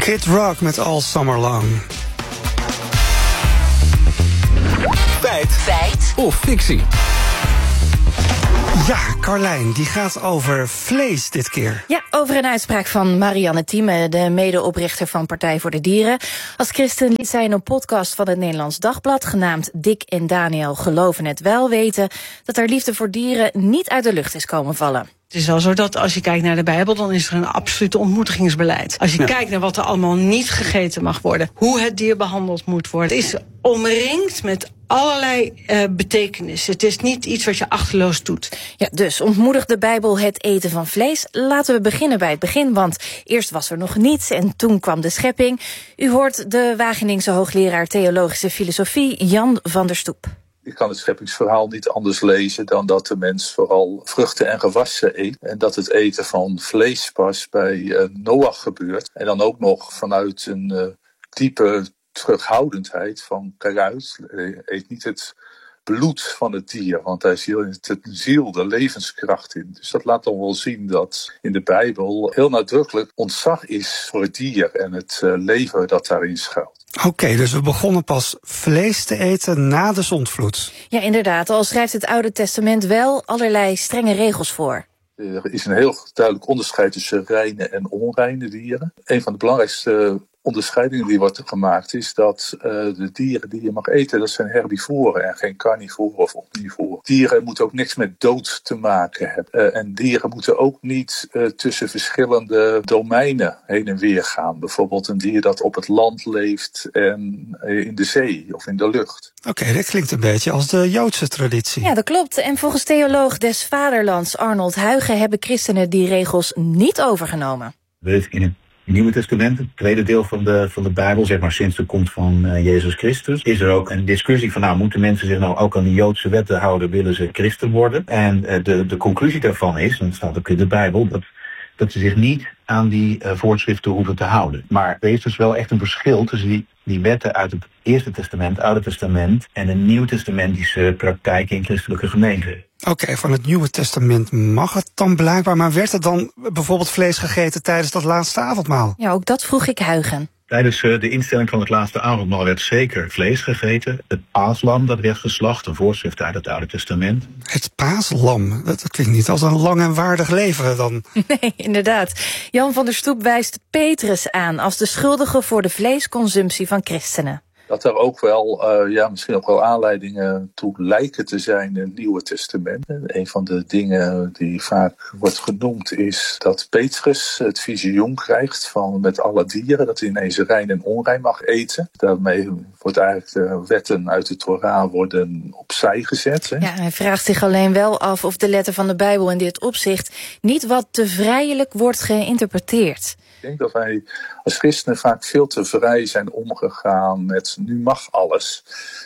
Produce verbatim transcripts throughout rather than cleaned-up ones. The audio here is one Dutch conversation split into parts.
Kid Rock met All Summer Long. Feit. Feit. Of fictie. Ja, Carlijn, die gaat over vlees dit keer. Ja, over een uitspraak van Marianne Thieme, de medeoprichter van Partij voor de Dieren. Als christen liet zij in een podcast van het Nederlands Dagblad, genaamd Dick en Daniel geloven het wel, weten dat haar liefde voor dieren niet uit de lucht is komen vallen. Het is wel zo dat als je kijkt naar de Bijbel, dan is er een absolute ontmoedigingsbeleid. Als je ja. kijkt naar wat er allemaal niet gegeten mag worden, hoe het dier behandeld moet worden, het is omringd met allerlei uh, betekenissen. Het is niet iets wat je achterloos doet. Ja, dus ontmoedigt de Bijbel het eten van vlees? Laten we beginnen bij het begin, want eerst was er nog niets en toen kwam de schepping. U hoort de Wageningse hoogleraar theologische filosofie Jan van der Stoep. Je kan het scheppingsverhaal niet anders lezen dan dat de mens vooral vruchten en gewassen eet. En dat het eten van vlees pas bij uh, Noach gebeurt. En dan ook nog vanuit een uh, diepe terughoudendheid van kruid. Uh, eet niet het bloed van het dier, want daar zit de ziel, de levenskracht in. Dus dat laat dan wel zien dat in de Bijbel heel nadrukkelijk ontzag is voor het dier en het uh, leven dat daarin schuilt. Oké, okay, dus we begonnen pas vlees te eten na de zondvloed. Ja, inderdaad. Al schrijft het Oude Testament wel allerlei strenge regels voor. Er is een heel duidelijk onderscheid tussen reine en onreine dieren. Een van de belangrijkste onderscheidingen die wordt gemaakt is dat uh, de dieren die je mag eten, dat zijn herbivoren en geen carnivoren of omnivoren. Dieren moeten ook niks met dood te maken hebben. Uh, en dieren moeten ook niet uh, tussen verschillende domeinen heen en weer gaan. Bijvoorbeeld een dier dat op het land leeft en uh, in de zee of in de lucht. Oké, okay, dat klinkt een beetje als de Joodse traditie. Ja, dat klopt. En volgens theoloog des Vaderlands Arnold Huygen hebben christenen die regels niet overgenomen. Weet in het Nieuwe Testament, het tweede deel van de, van de Bijbel, zeg maar sinds de komst van uh, Jezus Christus, is er ook een discussie van, nou, moeten mensen zich nou ook aan de Joodse wetten houden, willen ze christen worden? En uh, de, de conclusie daarvan is, en dat staat ook in de Bijbel, dat, dat ze zich niet aan die uh, voorschriften hoeven te houden. Maar er is dus wel echt een verschil tussen die, die wetten uit het Eerste Testament, Oude Testament, en de Nieuwtestamentische praktijk in christelijke gemeenten. Oké, okay, van het Nieuwe Testament mag het dan blijkbaar, maar werd er dan bijvoorbeeld vlees gegeten tijdens dat laatste avondmaal? Ja, ook dat vroeg ik Huygen. Tijdens uh, de instelling van het laatste avondmaal werd zeker vlees gegeten. Het paaslam, dat werd geslacht, een voorschrift uit het Oude Testament. Het paaslam, dat klinkt niet als een lang en waardig leven dan. Nee, inderdaad. Jan van der Stoep wijst Petrus aan als de schuldige voor de vleesconsumptie van christenen. Dat er ook wel, uh, ja, misschien ook wel aanleidingen toe lijken te zijn in het Nieuwe Testament. Een van de dingen die vaak wordt genoemd is dat Petrus het visioen krijgt van met alle dieren, dat hij ineens rein en onrein mag eten. Daarmee wordt eigenlijk de wetten uit de Torah worden opzij gezet. Hè? Ja, hij vraagt zich alleen wel af of de letter van de Bijbel in dit opzicht niet wat te vrijelijk wordt geïnterpreteerd. Ik denk dat wij als christenen vaak veel te vrij zijn omgegaan met nu mag alles.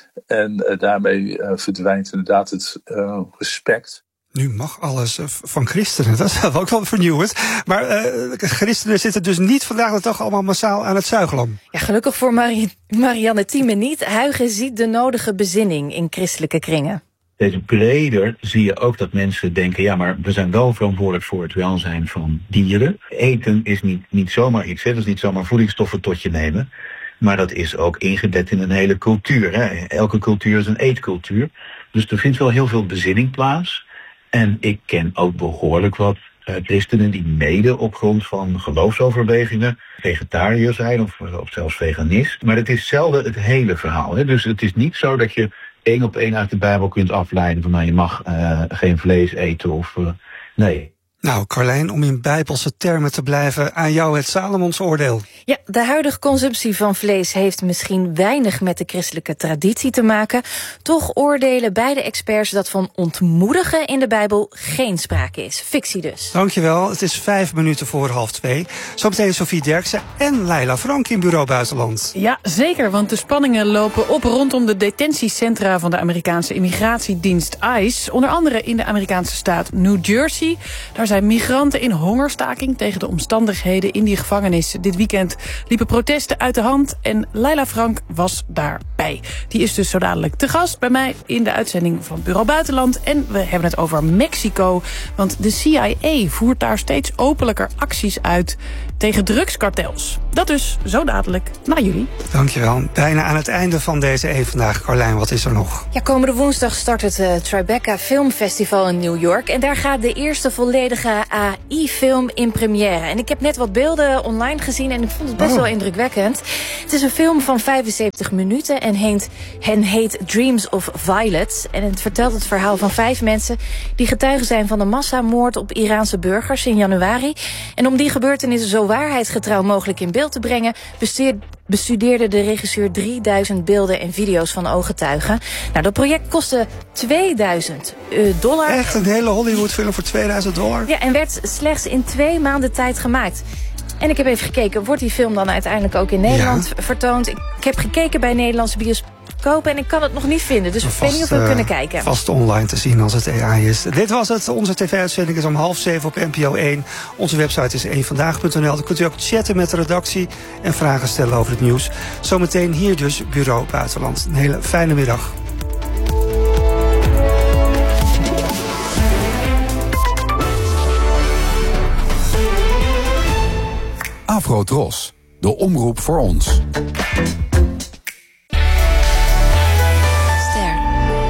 En uh, daarmee uh, verdwijnt inderdaad het uh, respect. Nu mag alles uh, van christenen, dat is ook wel vernieuwend. Maar uh, christenen zitten dus niet vandaag de dag allemaal massaal aan het zuiglam. Ja, gelukkig voor Marie, Marianne Thieme niet. Huygen ziet de nodige bezinning in christelijke kringen. Deze breder zie je ook dat mensen denken, ja, maar we zijn wel verantwoordelijk voor het welzijn van dieren. Eten is niet, niet zomaar iets, hè? Dat is niet zomaar voedingsstoffen tot je nemen. Maar dat is ook ingebed in een hele cultuur. Hè? Elke cultuur is een eetcultuur. Dus er vindt wel heel veel bezinning plaats. En ik ken ook behoorlijk wat uh, christenen die mede op grond van geloofsoverwegingen vegetariër zijn of, of zelfs veganist. Maar het is zelden het hele verhaal. Hè? Dus het is niet zo dat je één op één uit de Bijbel kunt afleiden van nou, je mag uh, geen vlees eten of uh, nee. Nou, Carlijn, om in bijbelse termen te blijven, aan jou het Salomonsoordeel. Ja, de huidige consumptie van vlees heeft misschien weinig met de christelijke traditie te maken. Toch oordelen beide experts dat van ontmoedigen in de Bijbel geen sprake is. Fictie dus. Dankjewel, het is vijf minuten voor half twee. Zometeen Sofie Derksen en Leila Frank in Bureau Buitenland. Ja, zeker, want de spanningen lopen op rondom de detentiecentra van de Amerikaanse immigratiedienst ICE. Onder andere in de Amerikaanse staat New Jersey. Daar zijn migranten in hongerstaking tegen de omstandigheden in die gevangenis. Dit weekend liepen protesten uit de hand en Leila Frank was daarbij. Die is dus zo dadelijk te gast bij mij in de uitzending van Bureau Buitenland. En we hebben het over Mexico, want de C I A voert daar steeds openlijker acties uit tegen drugskartels. Dat dus zo dadelijk na jullie. Dankjewel. Bijna aan het einde van deze Eén Vandaag. Carlijn, wat is er nog? Ja, komende woensdag start het uh, Tribeca Filmfestival in New York. En daar gaat de eerste volledige A I-film in première. En ik heb net wat beelden online gezien en ik vond het best oh. wel indrukwekkend. Het is een film van vijfenzeventig minuten en heet, en heet Dreams of Violet. En het vertelt het verhaal van vijf mensen die getuigen zijn van een massamoord op Iraanse burgers in januari. En om die gebeurtenissen zo waarheidsgetrouw mogelijk in beeld te brengen, bestudeerde de regisseur drieduizend beelden en video's van ooggetuigen. Nou, dat project kostte tweeduizend dollar. Echt een hele Hollywoodfilm voor tweeduizend dollar? Ja, en werd slechts in twee maanden tijd gemaakt. En ik heb even gekeken, wordt die film dan uiteindelijk ook in Nederland ja. vertoond? Ik heb gekeken bij Nederlandse bioscopen en ik kan het nog niet vinden. Dus ik weet niet of we uh, kunnen kijken. Vast online te zien als het A I is. Dit was het. Onze tv-uitzending is om half zeven op N P O één. Onze website is één vandaag punt n l. Dan kunt u ook chatten met de redactie en vragen stellen over het nieuws. Zometeen hier dus Bureau Buitenland. Een hele fijne middag. Afro-Tros, de omroep voor ons. Ster.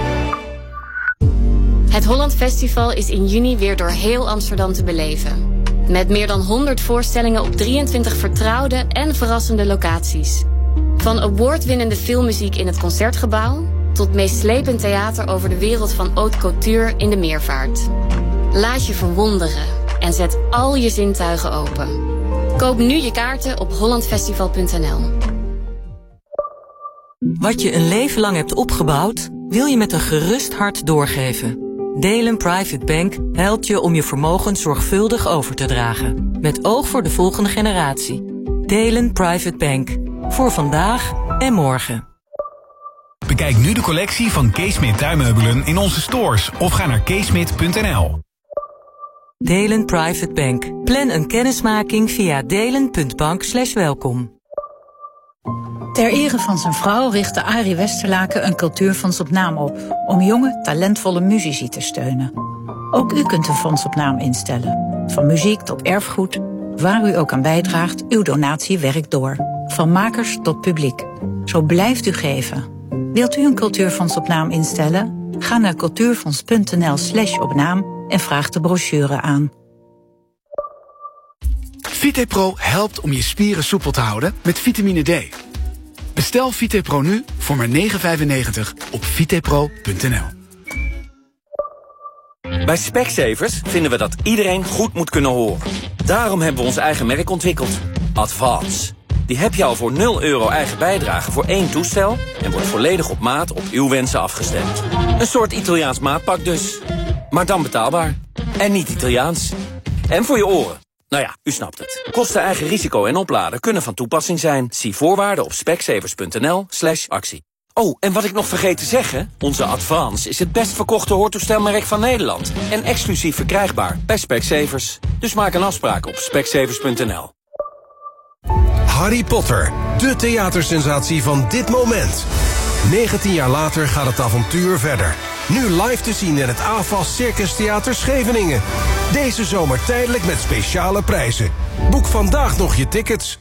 Het Holland Festival is in juni weer door heel Amsterdam te beleven. Met meer dan honderd voorstellingen op drieëntwintig vertrouwde en verrassende locaties. Van awardwinnende filmmuziek in het Concertgebouw tot meeslepend theater over de wereld van haute couture in de Meervaart. Laat je verwonderen en zet al je zintuigen open. Koop nu je kaarten op holland festival punt n l. Wat je een leven lang hebt opgebouwd, wil je met een gerust hart doorgeven. Delen Private Bank helpt je om je vermogen zorgvuldig over te dragen. Met oog voor de volgende generatie. Delen Private Bank. Voor vandaag en morgen. Bekijk nu de collectie van Keesmit tuinmeubelen in onze stores of ga naar keesmit punt n l. Delen Private Bank. Plan een kennismaking via delen punt bank slash welkom. Ter ere van zijn vrouw richtte Arie Westerlaken een cultuurfonds op naam op, om jonge, talentvolle muzici te steunen. Ook u kunt een fonds op naam instellen. Van muziek tot erfgoed, waar u ook aan bijdraagt, uw donatie werkt door. Van makers tot publiek. Zo blijft u geven. Wilt u een cultuurfonds op naam instellen? Ga naar cultuurfonds punt n l slash op naam en vraag de brochure aan. VitePro helpt om je spieren soepel te houden met vitamine D. Bestel VitePro nu voor maar negen vijfennegentig op vitepro punt n l. Bij Specsavers vinden we dat iedereen goed moet kunnen horen. Daarom hebben we ons eigen merk ontwikkeld. Advance. Die heb je al voor nul euro eigen bijdrage voor één toestel en wordt volledig op maat op uw wensen afgestemd. Een soort Italiaans maatpak dus. Maar dan betaalbaar. En niet Italiaans. En voor je oren. Nou ja, u snapt het. Kosten, eigen risico en opladen kunnen van toepassing zijn. Zie voorwaarden op specsavers punt n l slash actie. Oh, en wat ik nog vergeet te zeggen. Onze Advance is het best verkochte hoortoestelmerk van Nederland. En exclusief verkrijgbaar bij Specsavers. Dus maak een afspraak op specsavers punt n l. Harry Potter, de theatersensatie van dit moment. negentien jaar later gaat het avontuur verder. Nu live te zien in het A F A S Circus Theater Scheveningen. Deze zomer tijdelijk met speciale prijzen. Boek vandaag nog je tickets.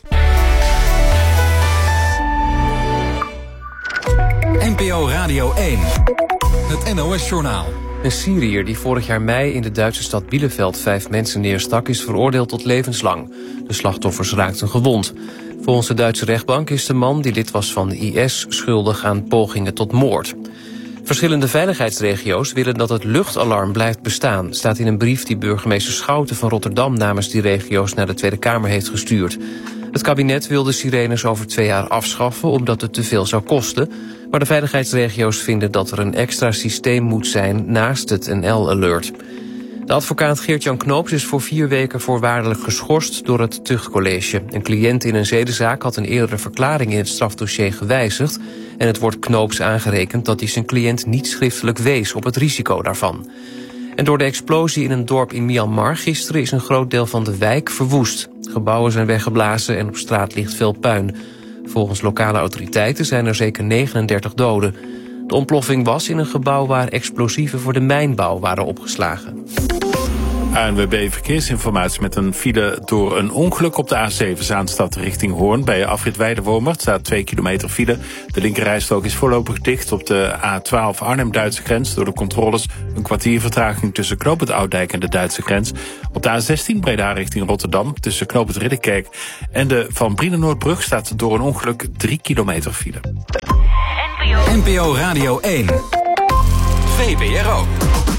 N P O Radio één. Het N O S-journaal. Een Syriër die vorig jaar mei in de Duitse stad Bielefeld vijf mensen neerstak is veroordeeld tot levenslang. De slachtoffers raakten gewond. Volgens de Duitse rechtbank is de man die lid was van de I S schuldig aan pogingen tot moord. Verschillende veiligheidsregio's willen dat het luchtalarm blijft bestaan, staat in een brief die burgemeester Schouten van Rotterdam namens die regio's naar de Tweede Kamer heeft gestuurd. Het kabinet wil de sirenes over twee jaar afschaffen omdat het te veel zou kosten, maar de veiligheidsregio's vinden dat er een extra systeem moet zijn naast het N L-alert. De advocaat Geert-Jan Knoops is voor vier weken voorwaardelijk geschorst door het Tuchtcollege. Een cliënt in een zedenzaak had een eerdere verklaring in het strafdossier gewijzigd en het wordt Knoops aangerekend dat hij zijn cliënt niet schriftelijk wees op het risico daarvan. En door de explosie in een dorp in Myanmar gisteren is een groot deel van de wijk verwoest. Gebouwen zijn weggeblazen en op straat ligt veel puin. Volgens lokale autoriteiten zijn er zeker negenendertig doden. De ontploffing was in een gebouw waar explosieven voor de mijnbouw waren opgeslagen. A N W B Verkeersinformatie met een file door een ongeluk op de A zeven Zaanstad richting Hoorn. Bij afrit Weidewormer staat twee kilometer file. De linkerrijstrook is voorlopig dicht op de A twaalf Arnhem-Duitse grens. Door de controles een kwartier vertraging tussen Knoop het Oudijk en de Duitse grens. Op de A zestien Breda richting Rotterdam tussen Knoop het Ridderkerk en de Van Brienenoordbrug staat door een ongeluk drie kilometer file. N P O Radio één. V P R O.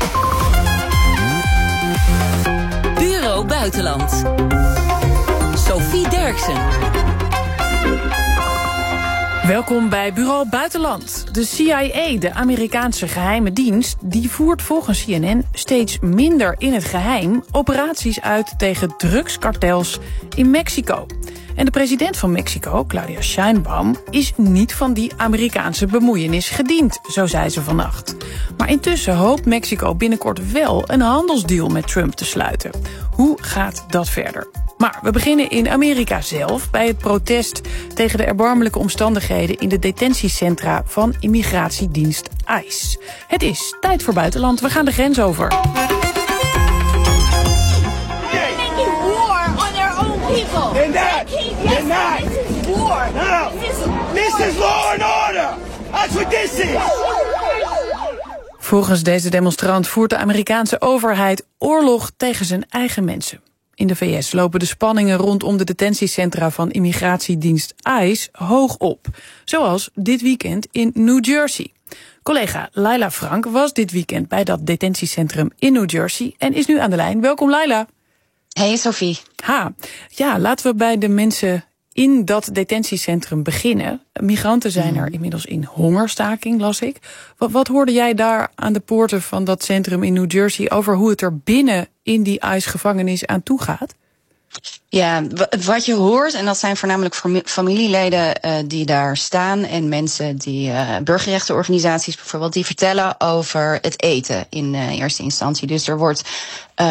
Bureau Buitenland. Sophie Derksen. Welkom bij Bureau Buitenland. De C I A, de Amerikaanse geheime dienst, die voert volgens C N N steeds minder in het geheim operaties uit tegen drugskartels in Mexico. En de president van Mexico, Claudia Sheinbaum, is niet van die Amerikaanse bemoeienis gediend, zo zei ze vannacht. Maar intussen hoopt Mexico binnenkort wel een handelsdeal met Trump te sluiten. Hoe gaat dat verder? Maar we beginnen in Amerika zelf bij het protest tegen de erbarmelijke omstandigheden in de detentiecentra van immigratiedienst ICE. Het is tijd voor buitenland. We gaan de grens over. People. They're not. They're not. This is war. No. This is, this is law and order. That's what this is. Volgens deze demonstrant voert de Amerikaanse overheid oorlog tegen zijn eigen mensen. In de V S lopen de spanningen rondom de detentiecentra van immigratiedienst ICE hoog op. Zoals dit weekend in New Jersey. Collega Laila Frank was dit weekend bij dat detentiecentrum in New Jersey en is nu aan de lijn. Welkom Laila. Hey Sophie. Ha, ja, laten we bij de mensen in dat detentiecentrum beginnen. Migranten zijn er inmiddels in hongerstaking, las ik. Wat, wat hoorde jij daar aan de poorten van dat centrum in New Jersey over hoe het er binnen in die ICE-gevangenis aan toe gaat? Ja, wat je hoort, en dat zijn voornamelijk familieleden uh, die daar staan en mensen die, uh, burgerrechtenorganisaties bijvoorbeeld, die vertellen over het eten in uh, eerste instantie. Dus er wordt uh,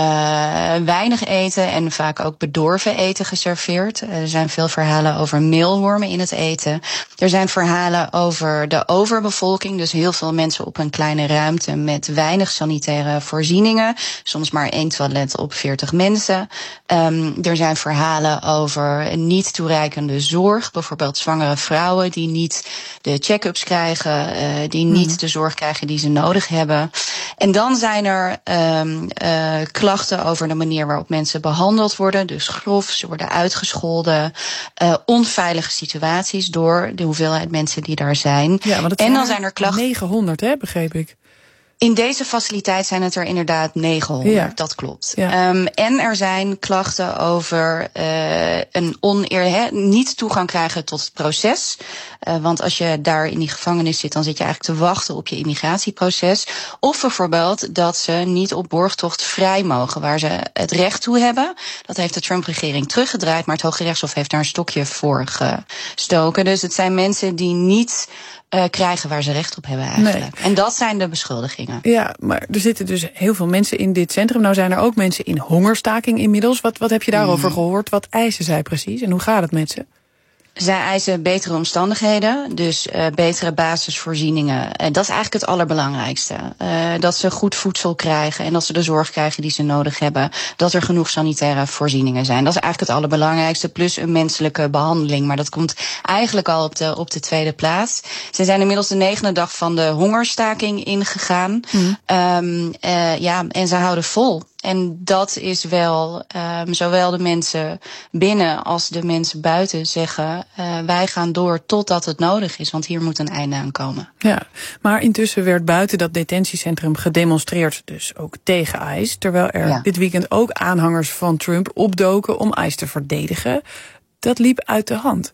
weinig eten en vaak ook bedorven eten geserveerd. Er zijn veel verhalen over meelwormen in het eten. Er zijn verhalen over de overbevolking, dus heel veel mensen op een kleine ruimte met weinig sanitaire voorzieningen. Soms maar één toilet op veertig mensen. Um, er zijn verhalen over niet toereikende zorg. Bijvoorbeeld zwangere vrouwen die niet de check-ups krijgen, uh, die niet mm-hmm. de zorg krijgen die ze nodig hebben. En dan zijn er um, uh, klachten over de manier waarop mensen behandeld worden. Dus grof, ze worden uitgescholden. Uh, onveilige situaties door de hoeveelheid mensen die daar zijn. Ja, want het en zijn dan zijn er klachten. negenhonderd, hè, begreep ik. In deze faciliteit zijn het er inderdaad negenhonderd, ja. Dat klopt. Ja. Um, en er zijn klachten over uh, een oneer, he, niet toegang krijgen tot het proces. Uh, want als je daar in die gevangenis zit, dan zit je eigenlijk te wachten op je immigratieproces. Of bijvoorbeeld dat ze niet op borgtocht vrij mogen, waar ze het recht toe hebben. Dat heeft de Trump-regering teruggedraaid, maar het Hoge Rechtshof heeft daar een stokje voor gestoken. Dus het zijn mensen die niet Uh, krijgen waar ze recht op hebben eigenlijk. Nee. En dat zijn de beschuldigingen. Ja, maar er zitten dus heel veel mensen in dit centrum. Nou zijn er ook mensen in hongerstaking inmiddels. Wat, wat heb je daarover mm. gehoord? Wat eisen zij precies en hoe gaat het met ze? Zij eisen betere omstandigheden, dus uh, betere basisvoorzieningen. En dat is eigenlijk het allerbelangrijkste. Uh, dat ze goed voedsel krijgen en dat ze de zorg krijgen die ze nodig hebben. Dat er genoeg sanitaire voorzieningen zijn. Dat is eigenlijk het allerbelangrijkste. Plus een menselijke behandeling. Maar dat komt eigenlijk al op de, op de tweede plaats. Ze zijn inmiddels de negende dag van de hongerstaking ingegaan. Mm. Um, uh, ja, en ze houden vol. En dat is wel, um, zowel de mensen binnen als de mensen buiten zeggen, uh, wij gaan door totdat het nodig is, want hier moet een einde aan komen. Ja, maar intussen werd buiten dat detentiecentrum gedemonstreerd, dus ook tegen ICE, terwijl er ja. dit weekend ook aanhangers van Trump opdoken om ICE te verdedigen. Dat liep uit de hand.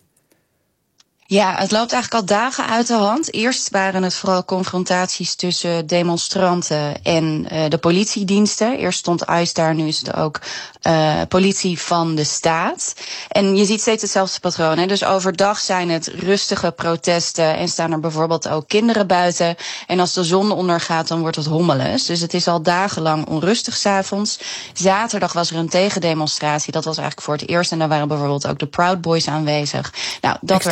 Ja, het loopt eigenlijk al dagen uit de hand. Eerst waren het vooral confrontaties tussen demonstranten en uh, de politiediensten. Eerst stond ICE daar, nu is het ook uh, politie van de staat. En je ziet steeds hetzelfde patroon. Hè? Dus overdag zijn het rustige protesten en staan er bijvoorbeeld ook kinderen buiten. En als de zon ondergaat, dan wordt het hommeles. Dus het is al dagenlang onrustig 's avonds. Zaterdag was er een tegendemonstratie. Dat was eigenlijk voor het eerst. En daar waren bijvoorbeeld ook de Proud Boys aanwezig. Nou, dat werd ook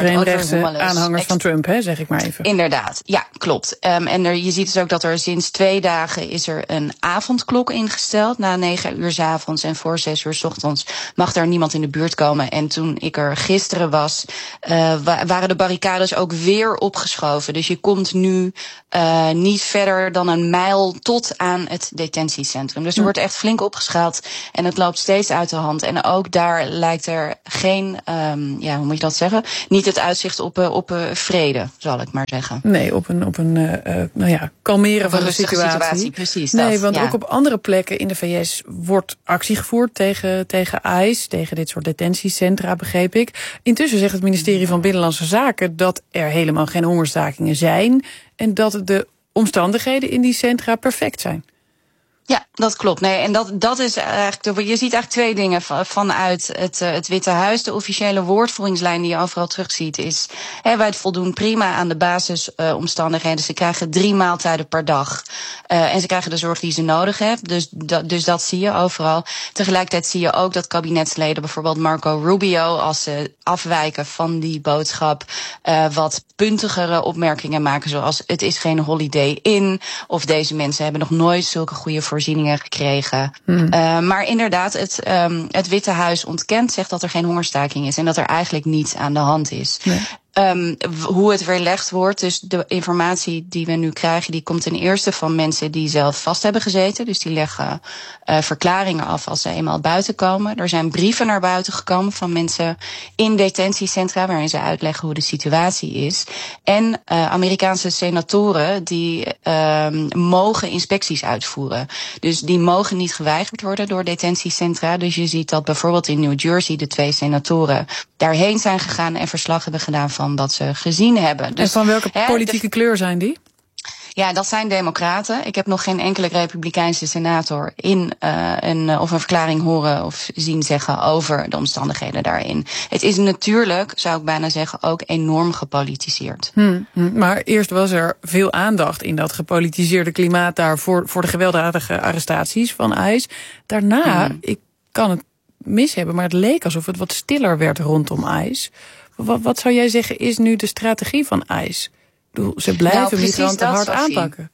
rechtse aanhangers van Trump, hè, zeg ik maar even. Inderdaad, ja, klopt. Um, en er, je ziet dus ook dat er sinds twee dagen is er een avondklok ingesteld. Na negen uur 's avonds en voor zes uur 's ochtends mag daar niemand in de buurt komen. En toen ik er gisteren was, uh, waren de barricades ook weer opgeschoven. Dus je komt nu uh, niet verder dan een mijl tot aan het detentiecentrum. Dus er wordt echt flink opgeschaald en het loopt steeds uit de hand. En ook daar lijkt er geen, um, ja, hoe moet je dat zeggen? Niet het uitzicht op, uh, op uh, vrede, zal ik maar zeggen. Nee, op een, op een uh, nou ja, kalmeren van de situatie. situatie. Precies nee, dat, want ja. ook op andere plekken in de V S wordt actie gevoerd tegen, tegen ICE, tegen dit soort detentiecentra, begreep ik. Intussen zegt het ministerie van Binnenlandse Zaken dat er helemaal geen hongerstakingen zijn en dat de omstandigheden in die centra perfect zijn. Ja, dat klopt. Nee, en dat, dat is eigenlijk, de, je ziet eigenlijk twee dingen vanuit het, het Witte Huis. De officiële woordvoeringslijn die je overal terugziet is, hè, wij voldoen prima aan de basisomstandigheden. Uh, ze krijgen drie maaltijden per dag. Uh, en ze krijgen de zorg die ze nodig hebben. Dus, dat, dus dat zie je overal. Tegelijkertijd zie je ook dat kabinetsleden, bijvoorbeeld Marco Rubio, als ze afwijken van die boodschap, uh, wat puntigere opmerkingen maken, zoals het is geen Holiday Inn, of deze mensen hebben nog nooit zulke goede voorzieningen gekregen. Hmm. Uh, maar inderdaad, het, um, het Witte Huis ontkent, zegt dat er geen hongerstaking is en dat er eigenlijk niets aan de hand is. Nee. Um, hoe het weerlegd wordt, dus de informatie die we nu krijgen, die komt ten eerste van mensen die zelf vast hebben gezeten. Dus die leggen uh, verklaringen af als ze eenmaal buiten komen. Er zijn brieven naar buiten gekomen van mensen in detentiecentra waarin ze uitleggen hoe de situatie is. En uh, Amerikaanse senatoren die uh, mogen inspecties uitvoeren. Dus die mogen niet geweigerd worden door detentiecentra. Dus je ziet dat bijvoorbeeld in New Jersey de twee senatoren daarheen zijn gegaan en verslag hebben gedaan van dat ze gezien hebben. Dus, en van welke hè, politieke de, kleur zijn die? Ja, dat zijn democraten. Ik heb nog geen enkele republikeinse senator in uh, een, of een verklaring horen of zien zeggen over de omstandigheden daarin. Het is natuurlijk, zou ik bijna zeggen, ook enorm gepolitiseerd. Hmm, maar eerst was er veel aandacht in dat gepolitiseerde klimaat daar voor, voor de gewelddadige arrestaties van ICE. Daarna, hmm. ik kan het mis hebben, maar het leek alsof het wat stiller werd rondom ICE. Wat, wat zou jij zeggen is nu de strategie van ICE? Ze blijven nou, migranten hard aanpakken.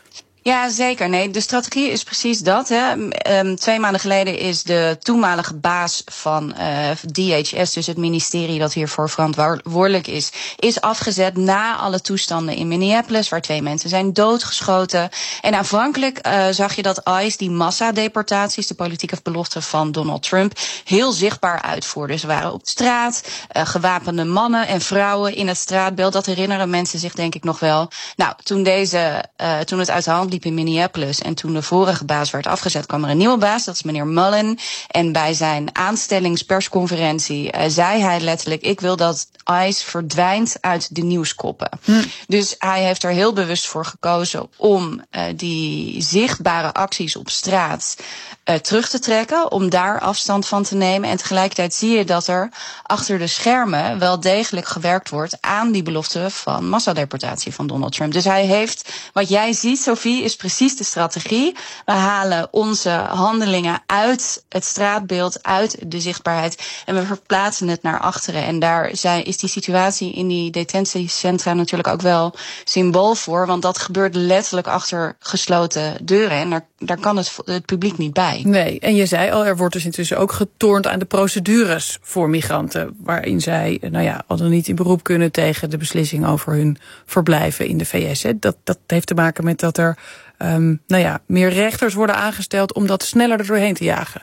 Ja, zeker. Nee, de strategie is precies dat. Hè. Um, twee maanden geleden is de toenmalige baas van uh, D H S, dus het ministerie dat hiervoor verantwoordelijk is, is afgezet na alle toestanden in Minneapolis, waar twee mensen zijn doodgeschoten. En aanvankelijk uh, zag je dat ICE die massadeportaties, de politieke belofte van Donald Trump, heel zichtbaar uitvoerde. Ze waren op straat, uh, gewapende mannen en vrouwen in het straatbeeld. Dat herinneren mensen zich denk ik nog wel. Nou, toen deze, uh, toen het uit de hand liep in Minneapolis en toen de vorige baas werd afgezet, kwam er een nieuwe baas, dat is meneer Mullen. En bij zijn aanstellingspersconferentie uh, zei hij letterlijk, ik wil dat ICE verdwijnt uit de nieuwskoppen. Hm. Dus hij heeft er heel bewust voor gekozen om uh, die zichtbare acties op straat uh, terug te trekken, om daar afstand van te nemen. En tegelijkertijd zie je dat er achter de schermen wel degelijk gewerkt wordt aan die belofte van massadeportatie van Donald Trump. Dus hij heeft, wat jij ziet, Sophie, is precies de strategie. We halen onze handelingen uit het straatbeeld, uit de zichtbaarheid en we verplaatsen het naar achteren. En daar zijn, is die situatie in die detentiecentra natuurlijk ook wel symbool voor, want dat gebeurt letterlijk achter gesloten deuren en daar, daar kan het, het publiek niet bij. Nee, en je zei al, er wordt dus intussen ook getornd aan de procedures voor migranten, waarin zij, nou ja, al dan niet in beroep kunnen tegen de beslissing over hun verblijven in de V S. Hè. Dat, dat heeft te maken met dat er um, nou ja, meer rechters worden aangesteld om dat sneller er doorheen te jagen.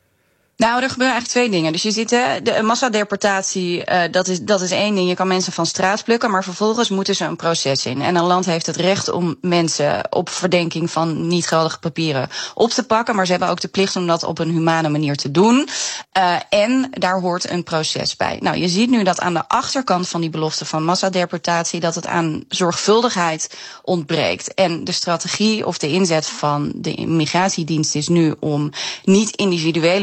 Nou, er gebeuren eigenlijk twee dingen. Dus je ziet, hè, de massadeportatie, uh, dat is, dat is één ding. Je kan mensen van straat plukken, maar vervolgens moeten ze een proces in. En een land heeft het recht om mensen op verdenking van niet geldige papieren op te pakken. Maar ze hebben ook de plicht om dat op een humane manier te doen. Uh, en daar hoort een proces bij. Nou, je ziet nu dat aan de achterkant van die belofte van massadeportatie, dat het aan zorgvuldigheid ontbreekt. En de strategie of de inzet van de immigratiedienst is nu om niet individuele hoorzittingen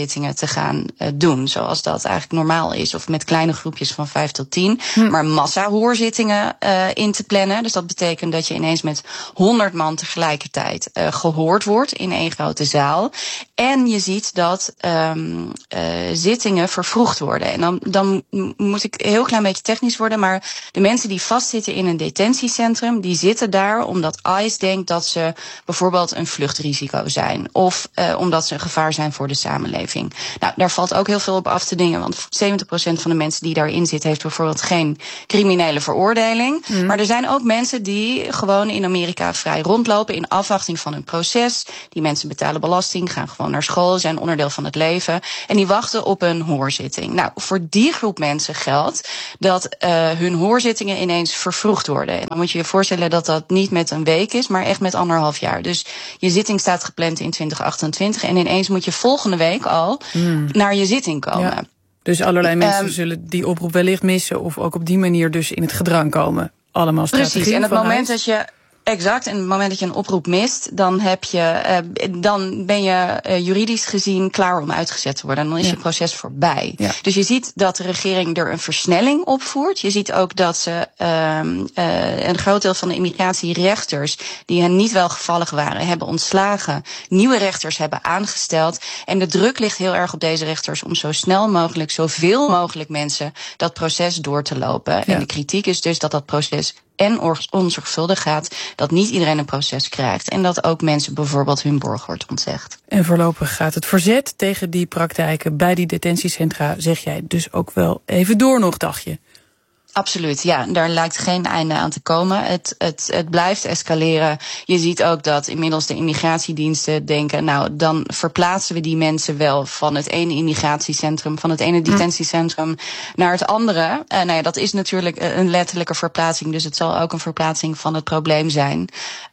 hoorzittingen te gaan uh, doen, zoals dat eigenlijk normaal is, of met kleine groepjes van vijf tot tien, hm. maar massa hoorzittingen uh, in te plannen. Dus dat betekent dat je ineens met honderd man tegelijkertijd uh, gehoord wordt in één grote zaal. En je ziet dat um, uh, zittingen vervroegd worden. En dan, dan moet ik heel klein beetje technisch worden, maar de mensen die vastzitten in een detentiecentrum, die zitten daar omdat ICE denkt dat ze bijvoorbeeld een vluchtrisico zijn, of uh, omdat ze een gevaar zijn voor de samenleving. Nou, daar valt ook heel veel op af te dingen, want zeventig procent van de mensen die daarin zitten heeft bijvoorbeeld geen criminele veroordeling. Mm. Maar er zijn ook mensen die gewoon in Amerika vrij rondlopen in afwachting van hun proces. Die mensen betalen belasting, gaan gewoon naar school, zijn onderdeel van het leven en die wachten op een hoorzitting. Nou, voor die groep mensen geldt dat uh, hun hoorzittingen ineens vervroegd worden. En dan moet je je voorstellen dat dat niet met een week is, maar echt met anderhalf jaar. Dus je zitting staat gepland in twintig achtentwintig en ineens moet je volgende week al mm. naar je zitting komen. Ja. Dus allerlei um, mensen zullen die oproep wellicht missen of ook op die manier dus in het gedrang komen. Allemaal strategieën. Precies, en het moment huis. dat je Exact, en op het moment dat je een oproep mist, dan heb je, uh, dan ben je uh, juridisch gezien klaar om uitgezet te worden. En dan is ja. je proces voorbij. Ja. Dus je ziet dat de regering er een versnelling op voert. Je ziet ook dat ze uh, uh, een groot deel van de immigratierechters die hen niet welgevallig waren, hebben ontslagen, nieuwe rechters hebben aangesteld. En de druk ligt heel erg op deze rechters om zo snel mogelijk, zoveel mogelijk mensen dat proces door te lopen. Ja. En de kritiek is dus dat dat proces en onzorgvuldig gaat, dat niet iedereen een proces krijgt en dat ook mensen bijvoorbeeld hun borg wordt ontzegd. En voorlopig gaat het verzet tegen die praktijken bij die detentiecentra, zeg jij, dus ook wel even door nog, dacht je? Absoluut, ja. Daar lijkt geen einde aan te komen. Het, het, het blijft escaleren. Je ziet ook dat inmiddels de immigratiediensten denken, nou, dan verplaatsen we die mensen wel van het ene immigratiecentrum, van het ene detentiecentrum naar het andere. Uh, nou ja, dat is natuurlijk een letterlijke verplaatsing, dus het zal ook een verplaatsing van het probleem zijn.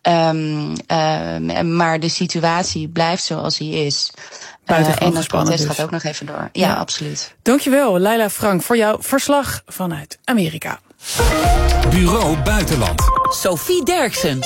Um, uh, maar de situatie blijft zoals die is. Uh, en het protest dus. gaat ook nog even door. Ja, ja, absoluut. Dankjewel, Leila Frank, voor jouw verslag vanuit Amerika. Bureau Buitenland. Sophie Derksen.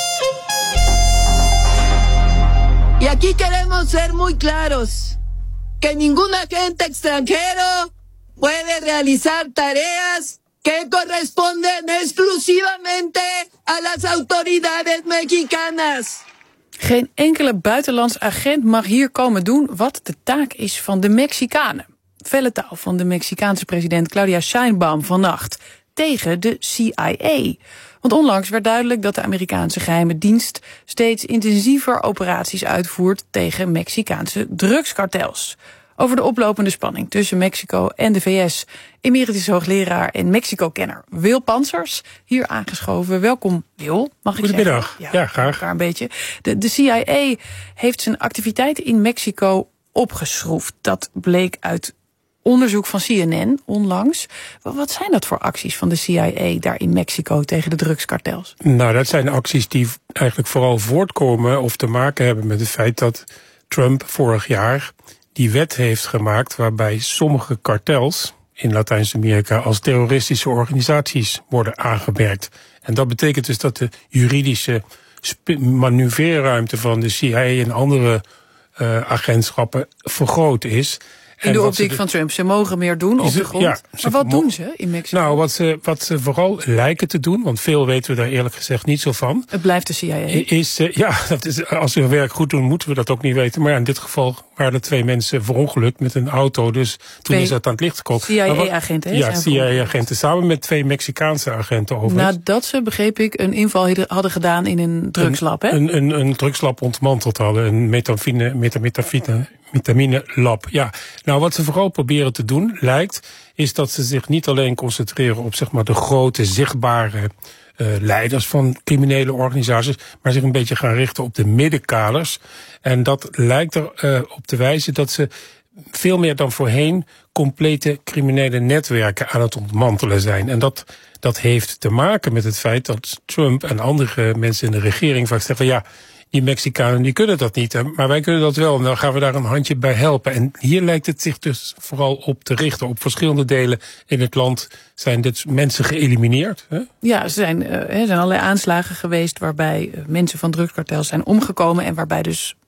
Y aquí queremos ser muy claros. Que ningún agente extranjero puede realizar tareas que corresponden exclusivamente a las autoridades mexicanas. Geen enkele buitenlands agent mag hier komen doen wat de taak is van de Mexicanen. Felle taal van de Mexicaanse president Claudia Sheinbaum vannacht tegen de C I A. Want onlangs werd duidelijk dat de Amerikaanse geheime dienst steeds intensiever operaties uitvoert tegen Mexicaanse drugskartels. Over de oplopende spanning tussen Mexico en de V S. Emeritus hoogleraar en Mexico-kenner Wil Pansers, hier aangeschoven. Welkom, Wil. Mag ik Goedemiddag. Ja, ja, graag. Een beetje. De, de C I A heeft zijn activiteiten in Mexico opgeschroefd. Dat bleek uit onderzoek van C N N onlangs. Wat zijn dat voor acties van de C I A daar in Mexico tegen de drugskartels? Nou, dat zijn acties die eigenlijk vooral voortkomen of te maken hebben met het feit dat Trump vorig jaar die wet heeft gemaakt waarbij sommige kartels in Latijns-Amerika als terroristische organisaties worden aangemerkt. En dat betekent dus dat de juridische manoeuvreerruimte van de C I A en andere uh, agentschappen vergroot is. In de optiek van Trump. Ze mogen meer doen op de grond. Ja, maar wat doen ze in Mexico? Nou, wat ze, wat ze vooral lijken te doen, want veel weten we daar eerlijk gezegd niet zo van. Het blijft de C I A. Is, uh, ja, dat is, als ze hun werk goed doen, moeten we dat ook niet weten. Maar ja, in dit geval waren er twee mensen verongelukt met een auto. Dus toen twee is dat aan het licht gekomen. C I A-agenten, Ja, C I A-agenten. Samen met twee Mexicaanse agenten overigens. Nadat ze, begreep ik, een inval hadden gedaan in een drugslab, hè? Een, een, een drugslab ontmanteld hadden. Een metafine, metamine, metamine lab. Ja, nou wat ze vooral proberen te doen, lijkt, is dat ze zich niet alleen concentreren op zeg maar de grote, zichtbare uh, leiders van criminele organisaties, maar zich een beetje gaan richten op de middenkaders. En dat lijkt er uh, op te wijzen dat ze veel meer dan voorheen complete criminele netwerken aan het ontmantelen zijn. En dat, dat heeft te maken met het feit dat Trump en andere mensen in de regering vaak zeggen, ja, die Mexicanen die kunnen dat niet, maar wij kunnen dat wel. En dan gaan we daar een handje bij helpen. En hier lijkt het zich dus vooral op te richten. Op verschillende delen in het land zijn dit mensen geëlimineerd. Hè? Ja, er zijn, uh, er zijn allerlei aanslagen geweest waarbij uh, mensen van drugskartels zijn omgekomen en waarbij dus ja,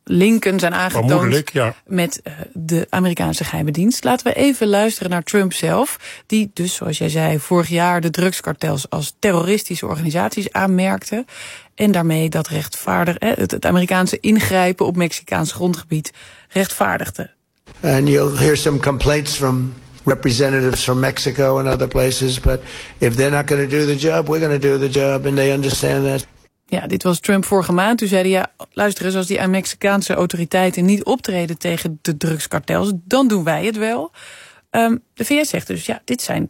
linken zijn aangetoond Vermoedelijk, ja. met uh, de Amerikaanse geheime dienst. Laten we even luisteren naar Trump zelf, die dus, zoals jij zei, vorig jaar de drugskartels als terroristische organisaties aanmerkte en daarmee dat rechtvaardig, eh, het, het Amerikaanse ingrijpen op Mexicaans grondgebied rechtvaardigde. And you'll hear some complaints from representatives from Mexico and other places, but if they're not going to do the job, we're going to do the job, and they understand that. Ja, dit was Trump vorige maand. Toen zei hij, ja, luister eens, als die Mexicaanse autoriteiten niet optreden tegen de drugskartels, dan doen wij het wel. Um, de V S zegt dus, ja, dit zijn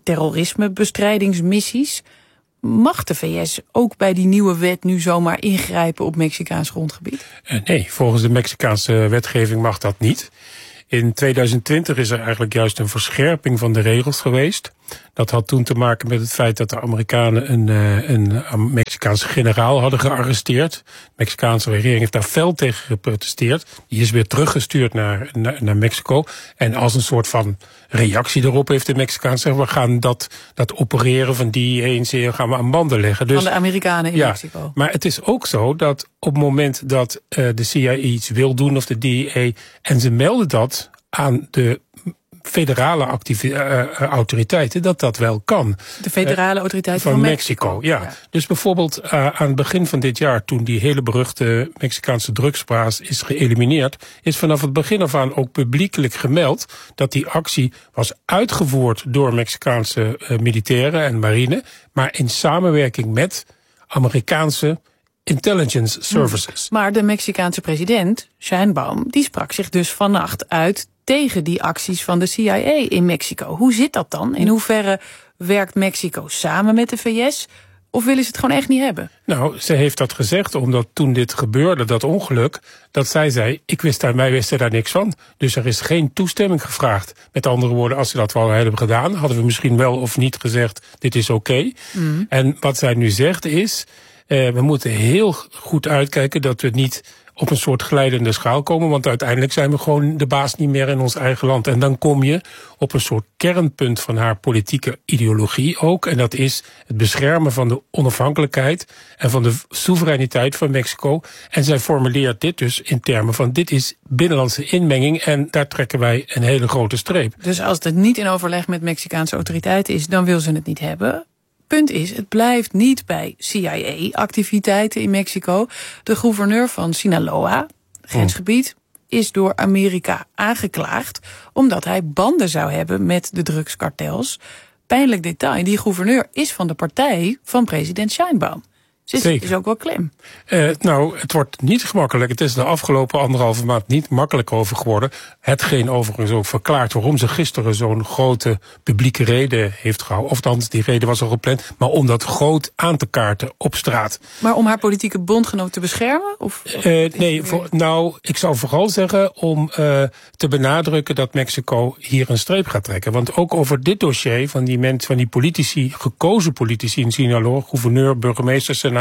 terrorismebestrijdingsmissies. Mag de V S ook bij die nieuwe wet nu zomaar ingrijpen op Mexicaans grondgebied? Uh, nee, volgens de Mexicaanse wetgeving mag dat niet. In tweeduizend twintig is er eigenlijk juist een verscherping van de regels geweest. Dat had toen te maken met het feit dat de Amerikanen een, een Mexicaanse generaal hadden gearresteerd. De Mexicaanse regering heeft daar fel tegen geprotesteerd. Die is weer teruggestuurd naar, naar, naar Mexico. En als een soort van reactie erop heeft de Mexicanen gezegd, we gaan dat, dat opereren van die eens gaan we aan banden leggen. Dus, van de Amerikanen in ja, Mexico. Maar het is ook zo dat op het moment dat uh, de C I A iets wil doen of de D E A en ze melden dat aan de federale activi- uh, autoriteiten, dat dat wel kan. De federale autoriteiten van, van Mexico. Mexico. Ja. ja. Dus bijvoorbeeld uh, aan het begin van dit jaar, toen die hele beruchte Mexicaanse drugsbaas is geëlimineerd, is vanaf het begin af aan ook publiekelijk gemeld dat die actie was uitgevoerd door Mexicaanse uh, militairen en marine, maar in samenwerking met Amerikaanse intelligence services. Maar de Mexicaanse president, Sheinbaum, die sprak zich dus vannacht uit tegen die acties van de C I A in Mexico. Hoe zit dat dan? In hoeverre werkt Mexico samen met de V S? Of willen ze het gewoon echt niet hebben? Nou, ze heeft dat gezegd omdat toen dit gebeurde, dat ongeluk, dat zij zei, ik wist daar, wij wisten daar niks van. Dus er is geen toestemming gevraagd. Met andere woorden, als ze dat wel hebben gedaan, hadden we misschien wel of niet gezegd, dit is oké. Okay. Mm. En wat zij nu zegt is, uh, we moeten heel goed uitkijken dat we niet op een soort glijdende schaal komen, want uiteindelijk zijn we gewoon de baas niet meer in ons eigen land. En dan kom je op een soort kernpunt van haar politieke ideologie ook, en dat is het beschermen van de onafhankelijkheid en van de soevereiniteit van Mexico. En zij formuleert dit dus in termen van, dit is binnenlandse inmenging en daar trekken wij een hele grote streep. Dus als het niet in overleg met Mexicaanse autoriteiten is, dan wil ze het niet hebben. Punt is, het blijft niet bij C I A-activiteiten in Mexico. De gouverneur van Sinaloa, grensgebied, is door Amerika aangeklaagd omdat hij banden zou hebben met de drugskartels. Pijnlijk detail, die gouverneur is van de partij van president Sheinbaum. Dus het is ook wel klem. Uh, nou, het wordt niet gemakkelijk. Het is de afgelopen anderhalve maand niet makkelijk over geworden. Hetgeen overigens ook verklaart waarom ze gisteren zo'n grote publieke reden heeft gehouden. Of althans, die reden was al gepland. Maar om dat groot aan te kaarten op straat. Maar om haar politieke bondgenoot te beschermen? Of, of uh, nee, voor, nou, ik zou vooral zeggen om uh, te benadrukken dat Mexico hier een streep gaat trekken. Want ook over dit dossier van die mensen, van die politici, gekozen politici in Sinaloa, gouverneur, burgemeester, senator,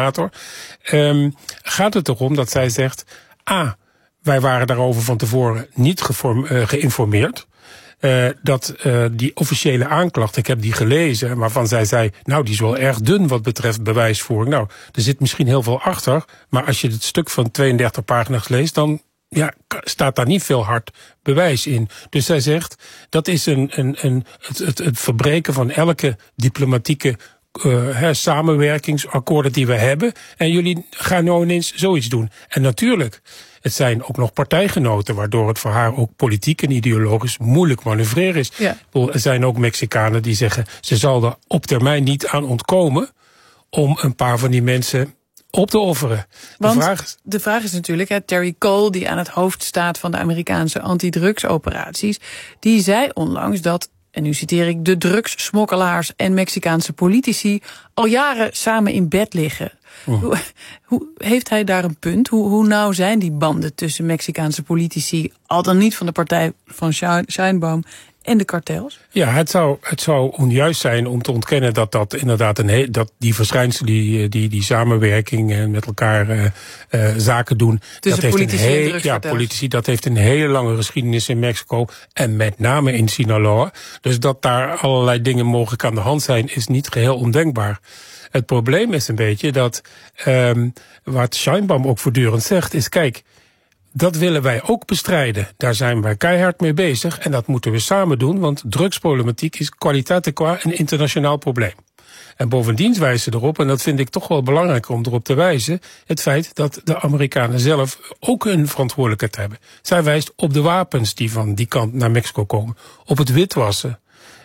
Um, gaat het erom dat zij zegt, A, wij waren daarover van tevoren niet gevorm, uh, geïnformeerd. Uh, dat uh, die officiële aanklacht, ik heb die gelezen, waarvan zij zei, nou, die is wel erg dun wat betreft bewijsvoering. Nou, er zit misschien heel veel achter, maar als je het stuk van tweeëndertig pagina's leest, dan ja, staat daar niet veel hard bewijs in. Dus zij zegt, dat is een, een, een, het, het, het verbreken van elke diplomatieke Uh, he, samenwerkingsakkoorden die we hebben. En jullie gaan nou ineens zoiets doen. En natuurlijk, het zijn ook nog partijgenoten, waardoor het voor haar ook politiek en ideologisch moeilijk manoeuvreren is. Ja. Er zijn ook Mexicanen die zeggen, ze zal er op termijn niet aan ontkomen om een paar van die mensen op te offeren. Want de vraag is, de vraag is natuurlijk, hè, Terry Cole, die aan het hoofd staat van de Amerikaanse antidrugsoperaties, die zei onlangs dat, en nu citeer ik, de drugssmokkelaars en Mexicaanse politici al jaren samen in bed liggen. Oh. Hoe, hoe, heeft hij daar een punt? Hoe, hoe nauw zijn die banden tussen Mexicaanse politici, al dan niet van de partij van Sheinbaum, en de kartels? Ja, het zou, het zou onjuist zijn om te ontkennen dat dat inderdaad een he- dat die verschijnselen, die, die, die samenwerking en met elkaar uh, uh, zaken doen. Tussen dat politici heeft een en he- drugskartels. Ja, politici, dat heeft een hele lange geschiedenis in Mexico en met name in Sinaloa. Dus dat daar allerlei dingen mogelijk aan de hand zijn, is niet geheel ondenkbaar. Het probleem is een beetje dat, um, wat Sheinbaum ook voortdurend zegt, is kijk, Dat willen wij ook bestrijden. Daar zijn wij keihard mee bezig. En dat moeten we samen doen, want drugsproblematiek is kwaliteit qua een internationaal probleem. En bovendien wijzen ze erop, en dat vind ik toch wel belangrijk om erop te wijzen, het feit dat de Amerikanen zelf ook een verantwoordelijkheid hebben. Zij wijst op de wapens die van die kant naar Mexico komen, op het witwassen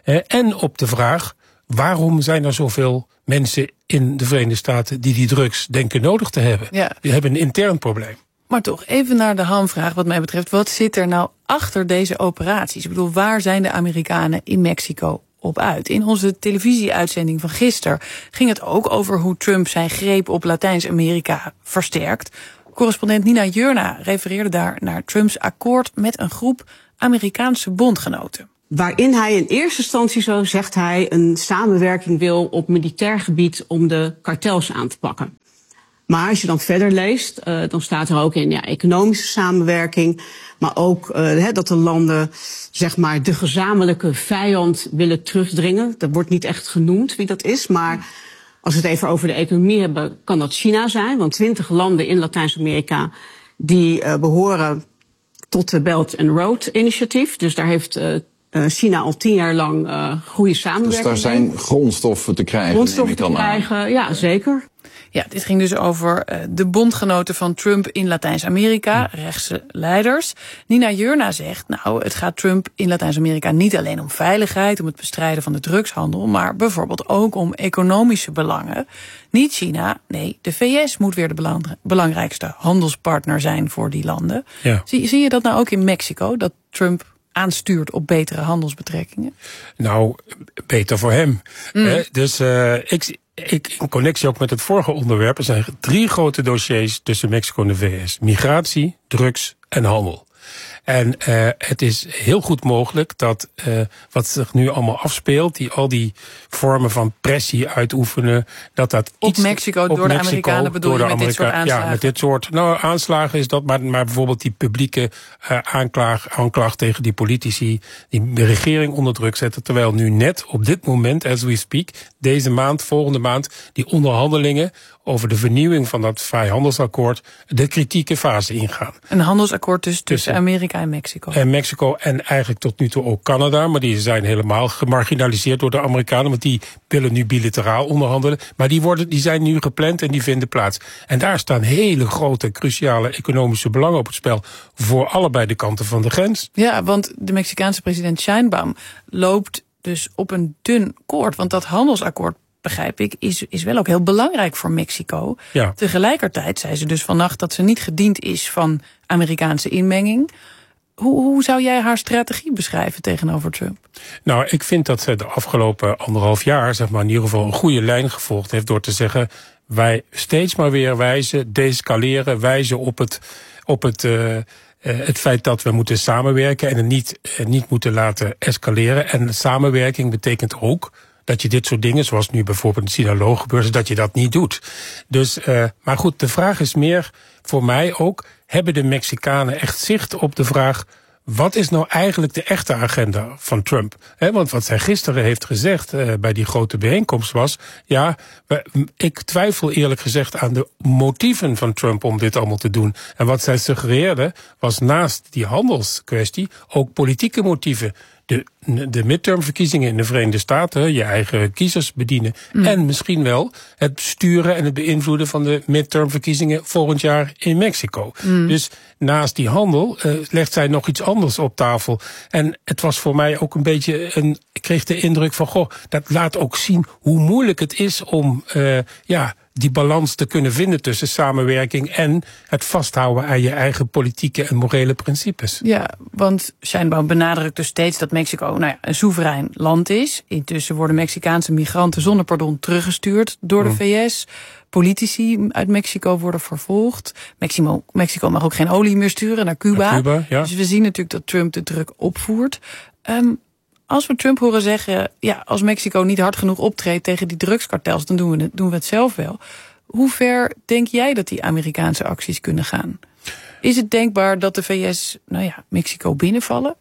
en op de vraag, waarom zijn er zoveel mensen in de Verenigde Staten die die drugs denken nodig te hebben? Ja. Die hebben een intern probleem. Maar toch, even naar de hamvraag wat mij betreft. Wat zit er nou achter deze operaties? Ik bedoel, waar zijn de Amerikanen in Mexico op uit? In onze televisieuitzending van gisteren ging het ook over hoe Trump zijn greep op Latijns-Amerika versterkt. Correspondent Nina Jurna refereerde daar naar Trumps akkoord met een groep Amerikaanse bondgenoten. Waarin hij in eerste instantie, zo zegt hij, een samenwerking wil op militair gebied om de kartels aan te pakken. Maar als je dan verder leest, uh, dan staat er ook in ja, economische samenwerking, maar ook uh, he, dat de landen zeg maar de gezamenlijke vijand willen terugdringen. Dat wordt niet echt genoemd wie dat is, maar als we het even over de economie hebben, kan dat China zijn. Want twintig landen in Latijns-Amerika die uh, behoren tot de Belt and Road Initiative. Dus daar heeft uh, China al tien jaar lang uh, goede samenwerking. Dus daar zijn grondstoffen te krijgen. Grondstoffen te krijgen, ja zeker. Ja, dit ging dus over uh, de bondgenoten van Trump in Latijns-Amerika, hm. rechtse leiders. Nina Jurna zegt, nou, het gaat Trump in Latijns-Amerika niet alleen om veiligheid, om het bestrijden van de drugshandel, maar bijvoorbeeld ook om economische belangen. Niet China, nee, de V S moet weer de belang- belangrijkste handelspartner zijn voor die landen. Ja. Zie, zie je dat nou ook in Mexico, dat Trump aanstuurt op betere handelsbetrekkingen? Nou, beter voor hem. Mm. Eh, dus uh, ik... Ik, in connectie ook met het vorige onderwerp, er zijn drie grote dossiers tussen Mexico en de V S. Migratie, drugs en handel. En uh, het is heel goed mogelijk dat uh, wat zich nu allemaal afspeelt, die al die vormen van pressie uitoefenen, dat dat op iets, Mexico op door Mexico, de Amerikanen bedoel je met Amerika, dit soort aanslagen? Ja, met dit soort nou, aanslagen is dat, maar, maar bijvoorbeeld die publieke uh, aanklaag, aanklacht tegen die politici, die de regering onder druk zetten, terwijl nu net op dit moment, as we speak, deze maand, volgende maand, die onderhandelingen over de vernieuwing van dat vrijhandelsakkoord de kritieke fase ingaan. Een handelsakkoord dus tussen Amerika en Mexico. En Mexico en eigenlijk tot nu toe ook Canada, maar die zijn helemaal gemarginaliseerd door de Amerikanen, want die willen nu bilateraal onderhandelen. Maar die, worden, die zijn nu gepland en die vinden plaats. En daar staan hele grote, cruciale economische belangen op het spel voor allebei de kanten van de grens. Ja, want de Mexicaanse president Sheinbaum loopt dus op een dun koord, want dat handelsakkoord, begrijp ik, is, is wel ook heel belangrijk voor Mexico. Ja. Tegelijkertijd zei ze dus vannacht dat ze niet gediend is van Amerikaanse inmenging. Hoe, hoe zou jij haar strategie beschrijven tegenover Trump? Nou, ik vind dat ze de afgelopen anderhalf jaar, zeg maar, in ieder geval een goede lijn gevolgd heeft door te zeggen, wij steeds maar weer wijzen, descaleren, wijzen op het, op het, uh, uh, het feit dat we moeten samenwerken en het niet, uh, niet moeten laten escaleren. En samenwerking betekent ook dat je dit soort dingen, zoals nu bijvoorbeeld in Sinaloa gebeurt, dat je dat niet doet. Dus, uh, maar goed, de vraag is meer voor mij ook, hebben de Mexicanen echt zicht op de vraag, wat is nou eigenlijk de echte agenda van Trump? He, want wat zij gisteren heeft gezegd uh, bij die grote bijeenkomst was, ja, we, ik twijfel eerlijk gezegd aan de motieven van Trump om dit allemaal te doen. En wat zij suggereerde was naast die handelskwestie ook politieke motieven. De, de midtermverkiezingen in de Verenigde Staten, je eigen kiezers bedienen. Mm. En misschien wel het sturen en het beïnvloeden van de midtermverkiezingen volgend jaar in Mexico. Mm. Dus naast die handel uh, legt zij nog iets anders op tafel. En het was voor mij ook een beetje een, ik kreeg de indruk van, goh, dat laat ook zien hoe moeilijk het is om, uh, ja, die balans te kunnen vinden tussen samenwerking en het vasthouden aan je eigen politieke en morele principes. Ja, want Sheinbaum benadrukt dus steeds dat Mexico nou ja, een soeverein land is. Intussen worden Mexicaanse migranten zonder pardon teruggestuurd door de V S. Politici uit Mexico worden vervolgd. Mexico, Mexico mag ook geen olie meer sturen naar Cuba. Naar Cuba, ja. Dus we zien natuurlijk dat Trump de druk opvoert. Um, Als we Trump horen zeggen, ja, als Mexico niet hard genoeg optreedt tegen die drugskartels, dan doen we het, doen we het zelf wel. Hoe ver denk jij dat die Amerikaanse acties kunnen gaan? Is het denkbaar dat de V S, nou ja, Mexico binnenvallen?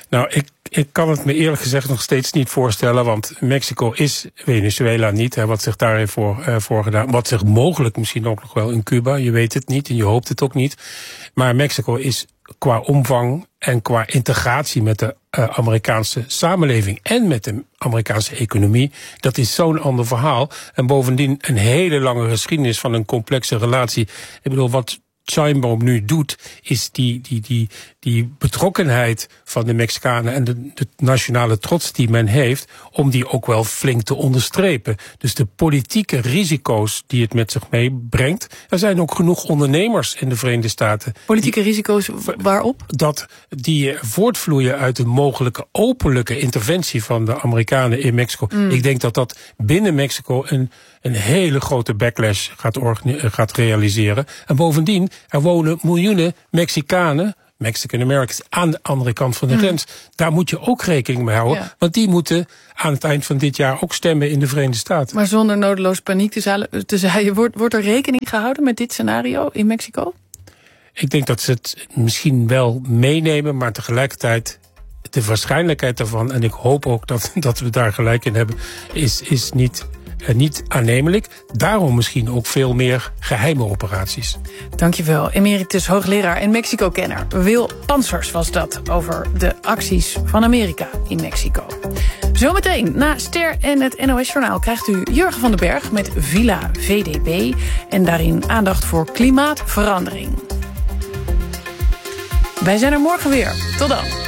Nou, ik, ik kan het me eerlijk gezegd nog steeds niet voorstellen, want Mexico is Venezuela niet, hè, wat zich daar heeft voor, uh, voor gedaan. Wat zich mogelijk misschien ook nog wel in Cuba, je weet het niet en je hoopt het ook niet. Maar Mexico is qua omvang en qua integratie met de uh, Amerikaanse samenleving en met de Amerikaanse economie, dat is zo'n ander verhaal. En bovendien een hele lange geschiedenis van een complexe relatie. Ik bedoel, wat Sheinbaum nu doet, is die, die, die, die betrokkenheid van de Mexicanen en de, de nationale trots die men heeft, om die ook wel flink te onderstrepen. Dus de politieke risico's die het met zich meebrengt. Er zijn ook genoeg ondernemers in de Verenigde Staten. Politieke risico's waarop? Dat die voortvloeien uit een mogelijke openlijke interventie van de Amerikanen in Mexico. Mm. Ik denk dat dat binnen Mexico een een hele grote backlash gaat, gaat realiseren. En bovendien, er wonen miljoenen Mexicanen, Mexican Americans, aan de andere kant van de mm. grens. Daar moet je ook rekening mee houden. Ja. Want die moeten aan het eind van dit jaar ook stemmen in de Verenigde Staten. Maar zonder nodeloos paniek te zaaien, te zaaien wordt, wordt er rekening gehouden met dit scenario in Mexico? Ik denk dat ze het misschien wel meenemen, maar tegelijkertijd de waarschijnlijkheid daarvan, en ik hoop ook dat, dat we daar gelijk in hebben, is, is niet... Uh, niet aannemelijk. Daarom misschien ook veel meer geheime operaties. Dankjewel, emeritus hoogleraar en Mexico-kenner Wil Pansers was dat over de acties van Amerika in Mexico. Zometeen na Ster en het N O S-journaal krijgt u Jurgen van den Berg met Villa V D B en daarin aandacht voor klimaatverandering. Wij zijn er morgen weer. Tot dan.